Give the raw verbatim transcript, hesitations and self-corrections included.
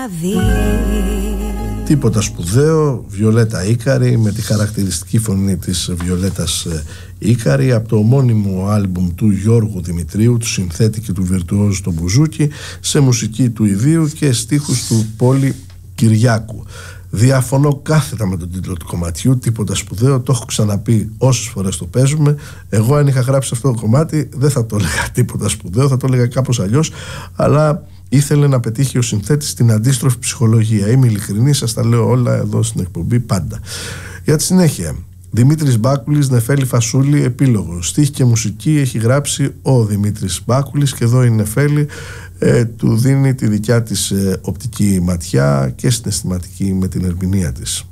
Τίποτα σπουδαίο, Βιολέτα Ίκαρη, με τη χαρακτηριστική φωνή της Βιολέτας Ίκαρη, από το ομώνυμο άλμπουμ του Γιώργου Δημητρίου, του συνθέτη και του βιρτουόζου στο μπουζούκι, σε μουσική του Ιδίου και στίχους του Πόλη Κυριάκου. Διαφωνώ κάθετα με τον τίτλο του κομματιού, τίποτα σπουδαίο, το έχω ξαναπεί όσες φορές το παίζουμε. Εγώ αν είχα γράψει αυτό το κομμάτι δεν θα το έλεγα τίποτα σπουδαίο, θα το έλεγα κάπως αλλιώς, αλλά ήθελε να πετύχει ο συνθέτης την αντίστροφη ψυχολογία. Είμαι ειλικρινής, σας τα λέω όλα εδώ στην εκπομπή πάντα. Για τη συνέχεια, Δημήτρης Μπάκουλης, Νεφέλη Φασούλη, επίλογο. Στίχη και μουσική έχει γράψει ο Δημήτρης Μπάκουλης και εδώ η Νεφέλη ε, του δίνει τη δικιά της ε, οπτική ματιά και συναισθηματική με την ερμηνεία της.